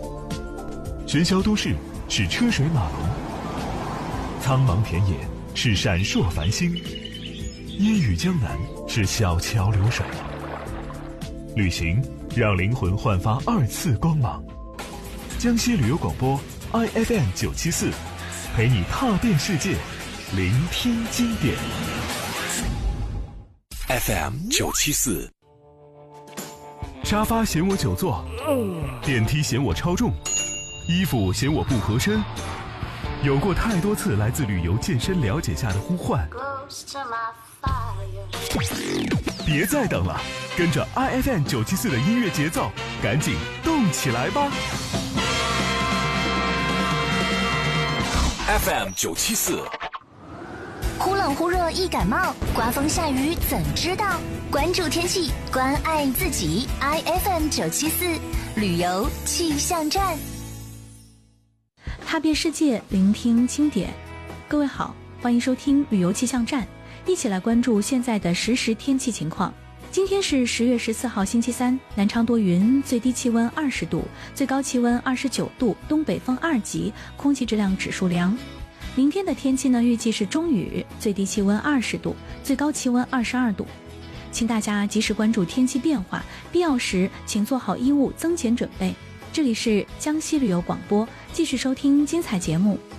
喧嚣都市是车水马龙，苍茫田野是闪烁繁星，烟雨江南是小桥流水。旅行让灵魂焕发2次光芒。江西旅游广播 IFM 974，陪你踏遍世界，聆听经典。 FM 974。 沙发嫌我久坐，电梯嫌我超重，衣服嫌我不合身。有过太多次来自旅游健身了解下的呼唤，别再等了，跟着 IFM 974的音乐节奏，赶紧动起来吧。 FM 974。 忽冷忽热易感冒，刮风下雨怎知道？关注天气，关爱自己。IFM 974旅游气象站， 踏遍世界，聆听经典。各位好，欢迎收听旅游气象站，一起来关注现在的实时天气情况。今天是10月14号星期三，南昌多云，最低气温20度，最高气温29度，东北风2级，空气质量指数良。明天的天气呢，预计是中雨，最低气温20度，最高气温22度。请大家及时关注天气变化，必要时请做好衣物增减准备。这里是江西旅游广播，继续收听精彩节目。